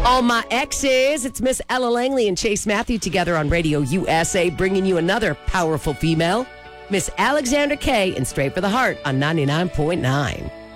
All my exes. It's Miss Ella Langley and Chase Matthew together on Radio USA, bringing you another powerful female, Miss Alexandra Kay, and Straight for the Heart on 99.9.